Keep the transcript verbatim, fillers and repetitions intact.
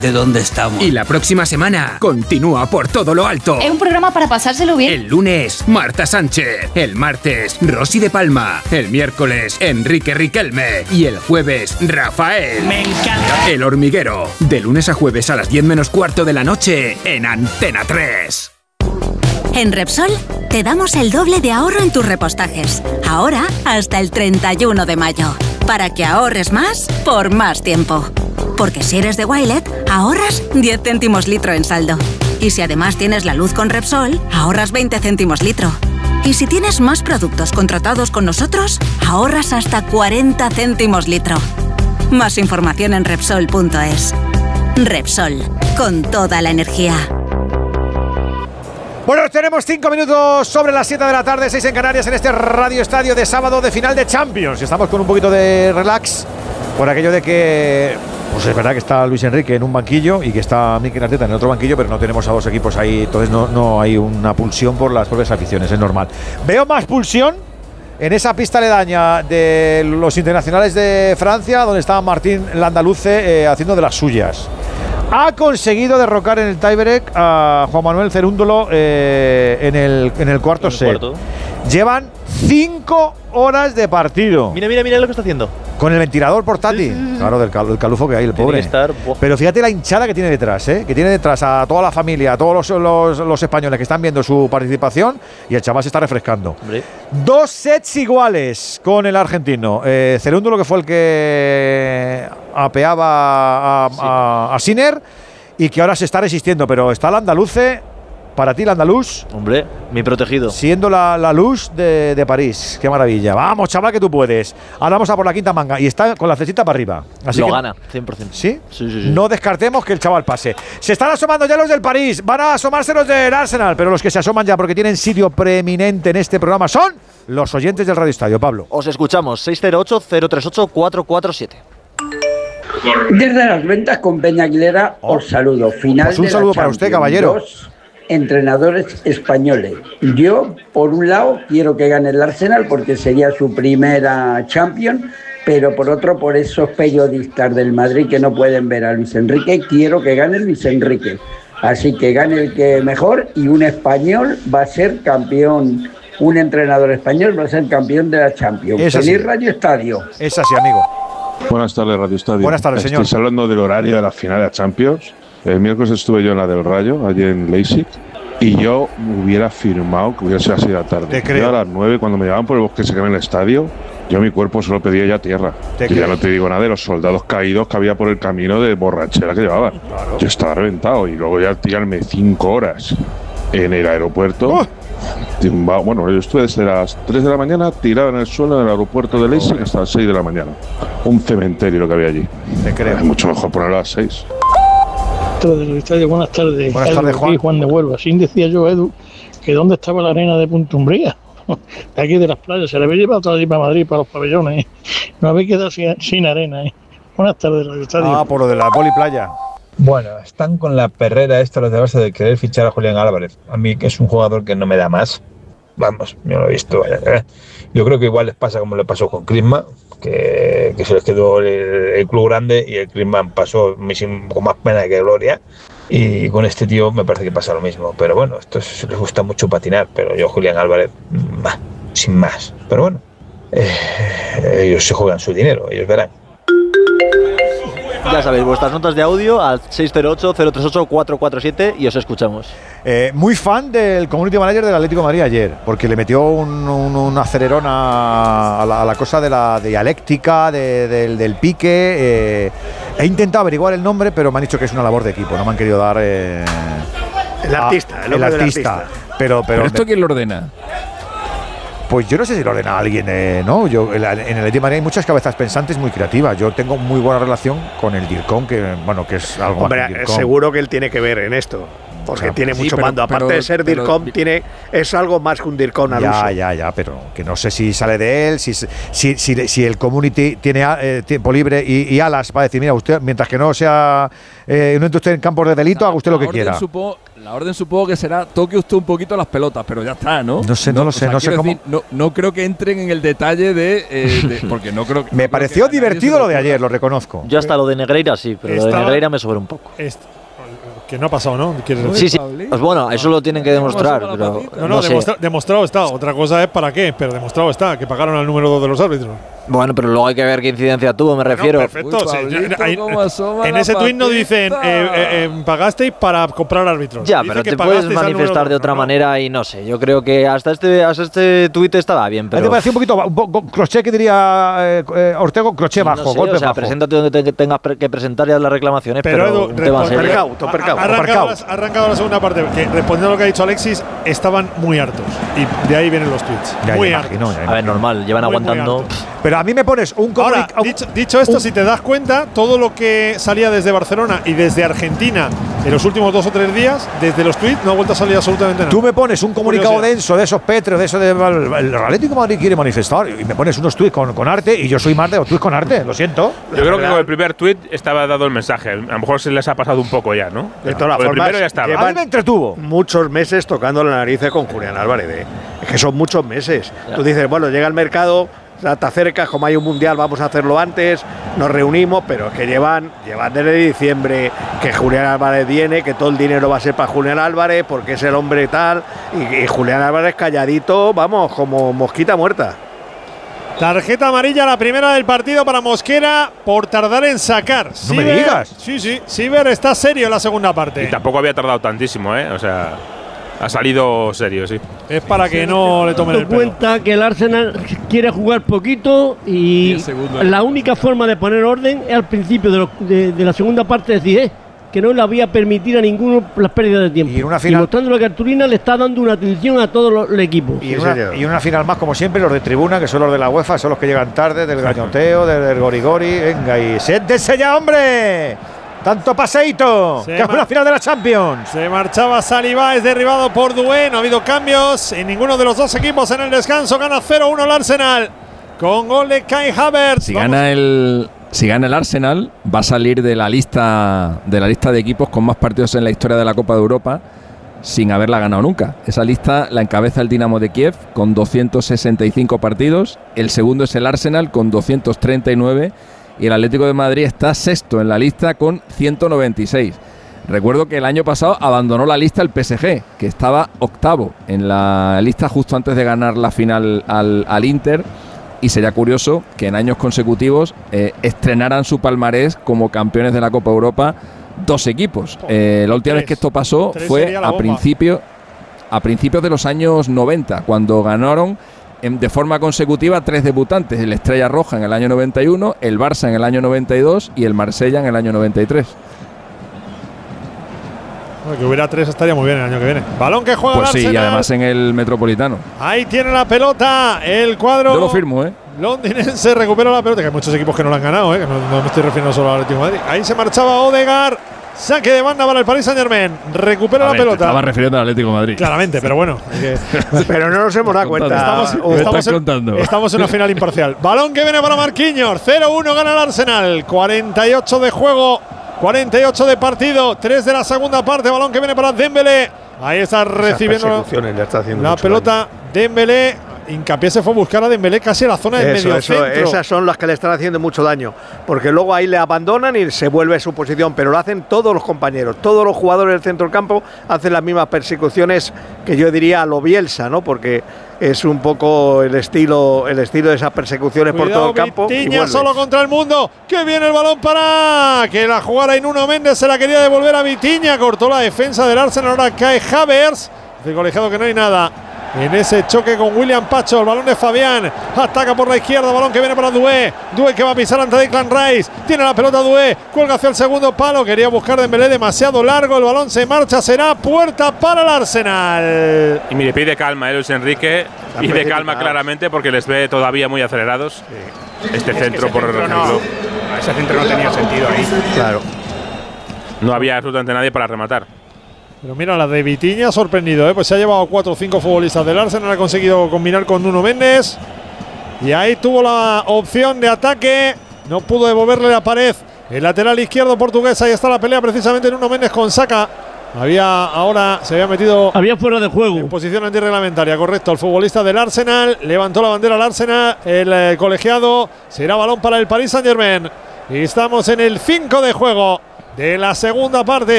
de dónde estamos. Y la próxima semana continúa por todo lo alto. Es un programa para pasárselo bien. El lunes, Marta Sánchez. El martes, Rosy de Palma. El miércoles, Enrique Riquelme. Y el jueves, Rafael. Me encanta. El Hormiguero. De lunes a jueves a las diez menos cuarto de la noche en Antena tres. En Repsol te damos el doble de ahorro en tus repostajes. Ahora hasta el treinta y uno de mayo. Para que ahorres más por más tiempo. Porque si eres de Wilet, ahorras diez céntimos litro en saldo. Y si además tienes la luz con Repsol, ahorras veinte céntimos litro. Y si tienes más productos contratados con nosotros, ahorras hasta cuarenta céntimos litro. Más información en Repsol punto es. Repsol, con toda la energía. Bueno, tenemos cinco minutos sobre las siete de la tarde, seis en Canarias, en este Radio Estadio de sábado de final de Champions. Estamos con un poquito de relax por aquello de que, pues es verdad que está Luis Enrique en un banquillo y que está Mikel Arteta en el otro banquillo, pero no tenemos a dos equipos ahí, entonces no, no hay una pulsión por las propias aficiones, es normal. Veo más pulsión en esa pista aledaña de los internacionales de Francia, donde estaba Martín Landaluce eh, haciendo de las suyas. Ha conseguido derrocar en el tiebreak a Juan Manuel Cerúndolo eh, en, el, en el cuarto ¿En el set. cuarto? Llevan cinco horas de partido. Mira, mira, mira lo que está haciendo. Con el ventilador portátil. Sí, sí, sí. Claro, del, cal, del calufo que hay, el pobre. Estar, Pero fíjate la hinchada que tiene detrás, ¿eh? Que tiene detrás a toda la familia, a todos los, los, los españoles que están viendo su participación, y el chaval se está refrescando. Hombre. Dos sets iguales con el argentino. Eh, Cerúndolo, que fue el que apeaba a, sí. a, a Sinner, y que ahora se está resistiendo, pero está el andaluce. Para ti, el andaluz. Hombre, mi protegido. Siendo la, la luz de, de París. Qué maravilla. Vamos, chaval, que tú puedes. Ahora vamos a por la quinta manga. Y está con la flechita para arriba. Así Lo que, gana, cien por ciento. ¿Sí? Sí, sí, sí. No descartemos que el chaval pase. Se están asomando ya los del París. Van a asomarse los del Arsenal. Pero los que se asoman ya porque tienen sitio preeminente en este programa son los oyentes del Radio Estadio. Pablo. Os escuchamos. seis cero ocho, cero tres ocho, cuatro cuatro siete. Desde las ventas con Peña Aguilera oh. os saludo. Final pues un de saludo para usted, caballero. Dos entrenadores españoles. Yo, por un lado, quiero que gane el Arsenal porque sería su primera Champions, pero por otro, por esos periodistas del Madrid que no pueden ver a Luis Enrique, quiero que gane Luis Enrique. Así que gane el que mejor, y un español va a ser campeón, un entrenador español va a ser campeón de la Champions. Es Feliz así. Radio Estadio. Es así, amigo. Buenas tardes, Radio Estadio. Buenas tardes, señor. Estáis hablando del horario de la final de Champions. El miércoles estuve yo en la del Rayo, allí en Leipzig, y yo hubiera firmado que hubiera sido así de la tarde. Te creo. Yo a las nueve, cuando me llevaban por el bosque secreto en el estadio, yo mi cuerpo solo pedía ya tierra. Te Yo creo. ya no te digo nada de los soldados caídos que había por el camino de borrachera que llevaban. Claro. Yo estaba reventado, y luego ya tirarme cinco horas en el aeropuerto. ¡Oh! Timbao. Bueno, yo estuve desde las tres de la mañana tirado en el suelo en el aeropuerto de Leipzig hasta las seis de la mañana. Un cementerio lo que había allí. Te creo. Es mucho mejor ponerlo a las seis. Del estadio, buenas tardes. Buenas Edu, tardes, Juan. Aquí Juan de Huelva. Así decía yo, Edu, que dónde estaba la arena de Punta Umbría, de aquí de las playas. Se la había llevado toda allí para Madrid, para los pabellones. ¿eh? No había quedado sin, sin arena. ¿eh? Buenas tardes, Radio Estadio. Ah, por lo de la poliplaya. Bueno, están con la perrera esta los de Barça de querer fichar a Julián Álvarez. A mí, que es un jugador que no me da más. Vamos, yo lo he visto. ¿eh? Yo creo que igual les pasa como le pasó con Griezmann, que, que se les quedó el, el club grande y el Griezmann pasó con más pena que gloria. Y con este tío me parece que pasa lo mismo. Pero bueno, esto es, les gusta mucho patinar, pero yo Julián Álvarez, bah, sin más. Pero bueno, eh, ellos se juegan su dinero, ellos verán. Ya sabéis, vuestras notas de audio al seis cero ocho, cero tres ocho, cuatro cuatro siete y os escuchamos. Eh, muy fan del community manager del Atlético de Madrid ayer, porque le metió un, un, un acelerón a, a, la, a la cosa de la dialéctica, de, del, del pique. Eh, he intentado averiguar el nombre, pero me han dicho que es una labor de equipo, no me han querido dar... Eh, el artista, el, el artista. artista. Pero, pero, ¿Pero esto me, quién lo ordena? Pues yo no sé si lo ordena alguien, eh, ¿no? Yo, en el Atlético de Madrid hay muchas cabezas pensantes muy creativas. Yo tengo muy buena relación con el Dircón, que bueno, que es algo Hombre, más que el Dircón. seguro que él tiene que ver en esto. Porque O sea, tiene sí, mucho pero- mando. Aparte pero- de ser pero- DIRCOM, tiene, es algo más que un DIRCOM al uso. Ya, ya, ya, pero que no sé si sale de él, si, si, si, si el community tiene eh, tiempo libre y, y alas para decir, mira, usted, mientras que no sea, eh, no entre usted en campos de delito, haga usted lo que orden quiera. Supongo, la orden supongo que será toque usted un poquito las pelotas, pero ya está, ¿no? No sé, no lo sé, no sé quiero cómo- decir, no, no creo que entren en el detalle de, eh, de- porque no creo que. Me no creo pareció que a nadie divertido se le lo de ocurra. ayer, lo reconozco. Yo hasta lo de Negreira sí, pero lo de Estaba- Negreira me sobra un poco. Est- que no ha pasado, ¿no? ¿Quieres Sí, decir? sí. Pues bueno, eso lo tienen que demostrar, ¿Cómo asoma la pero patita? No, no, no sé. demostra- demostrado está. Otra cosa es para qué, pero demostrado está, que pagaron al número dos de los árbitros. Bueno, pero luego hay que ver qué incidencia tuvo, me refiero. No, perfecto. Uy, sí. Pablito, Ahí- cómo asoma en la ese tuit no patita. dicen, eh, eh, eh, pagasteis para comprar árbitros. Ya, Dice pero que te puedes pagasteis al número manifestar dos. de otra No, no. manera y no sé. Yo creo que hasta este hasta este tuit estaba bien, A mí me pero pareció un poquito, un poco crochet que diría eh, eh, Ortego, crochet no bajo, sé, golpe o sea, bajo. preséntate donde te- tengas pre- que presentar ya las reclamaciones, Pero, pero, Edu, un tema responde- serio. Percao, to percao. Ha arrancado, Percao. la, ha arrancado la segunda parte, que respondiendo a lo que ha dicho Alexis, estaban muy hartos. Y de ahí vienen los tweets. Ya, muy ya hartos. imagino, ya A ver, imagino. normal, llevan Muy, muy aguantando. hartos. Pero a mí me pones un Ahora, comunicado. dicho, dicho esto, si te das cuenta, todo lo que salía desde Barcelona y desde Argentina en los últimos dos o tres días, desde los tweets, no ha vuelto a salir absolutamente nada. Tú me pones un comunicado Curiosidad. denso de esos Petros, de eso de el Atlético de Madrid quiere manifestar y me pones unos tweets con, con arte y yo soy más de los tweets con arte, lo siento. Yo creo que con el primer tuit estaba dado el mensaje. A lo mejor se les ha pasado un poco ya, ¿no? De todas Con el formas, primero ya estaba. llevan A mí me entretuvo. muchos meses tocando la nariz con Julián Álvarez. ¿eh? Es que son muchos meses. Ya. Tú dices, bueno, llega el mercado, está cerca, como hay un mundial, vamos a hacerlo antes, nos reunimos, pero es que llevan, llevan desde diciembre que Julián Álvarez viene, que todo el dinero va a ser para Julián Álvarez, porque es el hombre tal, y, y Julián Álvarez calladito, vamos, como mosquita muerta. Tarjeta amarilla, la primera del partido para Mosquera por tardar en sacar. No me digas. Sí, sí. Siver está serio en la segunda parte. Y tampoco había tardado tantísimo, ¿eh? O sea, ha salido serio, sí. Es para que no le tomen el dando pelo. cuenta que el Arsenal quiere jugar poquito y Diez segundos. la única forma de poner orden es al principio de, lo- de- de la segunda parte decir eh, que no le había permitir a ninguno las pérdidas de tiempo. Y en una final- mostrando que Arturina le está dando una atención a todo lo- el equipo. Y, Sí, en una, señor. y en una final más, como siempre, los de tribuna, que son los de la UEFA, son los que llegan tarde, del gañoteo, del, del gorigori. Venga, y siéntese ya, hombre. Tanto paseíto, Se que es ma- una final de la Champions. Se marchaba Saliba, es derribado por Doué. No ha habido cambios en ninguno de los dos equipos en el descanso. Gana cero uno el Arsenal con gol de Kai Havertz. Si Vamos. gana el si gana el Arsenal, va a salir de la lista de la lista de equipos con más partidos en la historia de la Copa de Europa sin haberla ganado nunca. Esa lista la encabeza el Dinamo de Kiev con doscientos sesenta y cinco partidos, el segundo es el Arsenal con doscientos treinta y nueve y el Atlético de Madrid está sexto en la lista con ciento noventa y seis. Recuerdo que el año pasado abandonó la lista el P S G, que estaba octavo en la lista justo antes de ganar la final al, al Inter. Y sería curioso que en años consecutivos eh, estrenaran su palmarés como campeones de la Copa Europa dos equipos. Eh, la última Tres. vez que esto pasó Tres fue sería la a, bomba. principio, a principios de los años noventa, cuando ganaron en- de forma consecutiva tres debutantes: el Estrella Roja en el año noventa y uno, el Barça en el año noventa y dos y el Marsella en el año noventa y tres. Bueno, que hubiera tres estaría muy bien el año que viene. Balón que juega Pues el sí, y Arsenal. además en el Metropolitano. Ahí tiene la pelota. El cuadro Yo lo firmo, ¿eh? londinense recupera la pelota. Que hay muchos equipos que no la han ganado, ¿eh? Que no, no me estoy refiriendo solo al Atlético de Madrid. Ahí se marchaba Odegaard. Saque de banda para el Paris Saint-Germain. Recupera A la ver, te pelota. estaba refiriendo al Atlético de Madrid. Claramente, pero bueno. hay que- Pero no nos hemos dado cuenta. Estamos, ¿Me estamos estás en, contando? estamos en una final imparcial. Balón que viene para Marquinhos. cero uno gana el Arsenal. cuarenta y ocho de juego. cuarenta y ocho de partido. tres de la segunda parte. Balón que viene para Dembélé. Ahí está Esas recibiendo persecuciones le está haciendo la mucho pelota. Dembélé. Hincapié se fue a buscar a Dembélé casi a la zona del Eso, medio eso, centro. esas son las que le están haciendo mucho daño, porque luego ahí le abandonan y se vuelve a su posición, pero lo hacen todos los compañeros, todos los jugadores del centro del campo hacen las mismas persecuciones que yo diría a lo Bielsa, ¿no? Porque es un poco el estilo, el estilo de esas persecuciones por todo el campo. y Vitinha vuelves. solo contra el mundo. Que viene el balón para que la jugara Nuno Méndez. Se la quería devolver a Vitinha. Cortó la defensa del Arsenal. Ahora cae Havertz. Dice colegiado que no hay nada. En ese choque con William Pacho, el balón de Fabián, ataca por la izquierda, balón que viene para Doué, Doué que va a pisar ante Declan Rice, tiene la pelota Doué, cuelga hacia el segundo palo, quería buscar Dembélé demasiado largo, el balón se marcha, será puerta para el Arsenal. Y mire, pide calma, ¿eh, Luis Enrique? Pide precipitado. calma claramente porque les ve todavía muy acelerados. Este Es que centro, ese por centro ejemplo, no- ese centro no tenía sentido ahí. Claro. no había absolutamente nadie para rematar. Pero mira, la de Vitinha ha sorprendido, ¿eh? Pues se ha llevado cuatro o cinco futbolistas del Arsenal, ha conseguido combinar con Nuno Méndez. Y ahí tuvo la opción de ataque, no pudo devolverle la pared. El lateral izquierdo portugués, ahí está la pelea precisamente Nuno Méndez con Saka. Había ahora, se había metido. Había fuera de juego. En posición antirreglamentaria, correcto. El futbolista del Arsenal levantó la bandera al Arsenal. El eh, colegiado será balón para el Paris Saint-Germain. Y estamos en el cinco de juego de la segunda parte.